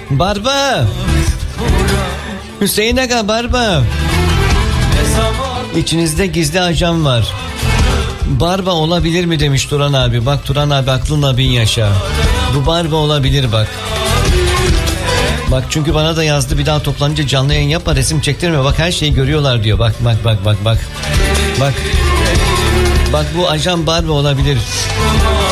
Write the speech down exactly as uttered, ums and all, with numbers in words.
Barba. Hüseyin Aga, Barba. İçinizde gizli ajan var. Barba olabilir mi demiş Turan abi. Bak Turan abi, aklınla bin yaşa. Bu Barba olabilir bak. Bak çünkü bana da yazdı, bir daha toplanınca canlı yayın yapma, resim çektirme, bak her şeyi görüyorlar diyor. Bak bak bak bak bak. Bak. Bak bu ajan Barba olabilir.